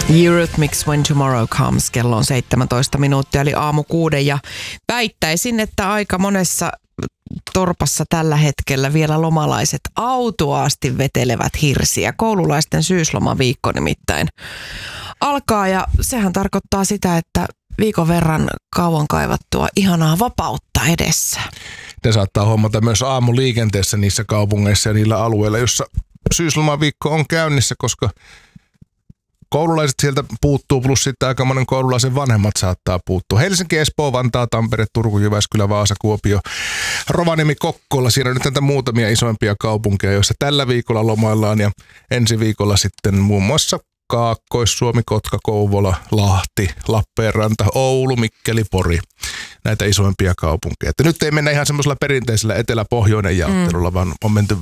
Eurythmics When Tomorrow Comes, kello on 17 minuuttia, eli aamu 6, ja väittäisin, että aika monessa torpassa tällä hetkellä vielä lomalaiset autuaasti vetelevät hirsiä. Koululaisten syyslomaviikko nimittäin alkaa, ja sehän tarkoittaa sitä, että viikon verran kauan kaivattua ihanaa vapautta edessä. Ne saattaa huomata myös aamuliikenteessä niissä kaupungeissa ja niillä alueilla, jossa syyslomaviikko on käynnissä, koska koululaiset sieltä puuttuu, plus sitten aika monen koululaisen vanhemmat saattaa puuttua. Helsinki, Espoo, Vantaa, Tampere, Turku, Jyväskylä, Vaasa, Kuopio, Rovaniemi, Kokkola. Siinä on nyt näitä muutamia isoimpia kaupunkeja, joissa tällä viikolla lomaillaan, ja ensi viikolla sitten muun muassa Kaakkois-Suomi, Kotka, Kouvola, Lahti, Lappeenranta, Oulu, Mikkeli, Pori. Näitä isoimpia kaupunkeja. Että nyt ei mennä ihan semmoisella perinteisellä etelä-pohjoinen jaottelulla, vaan on menty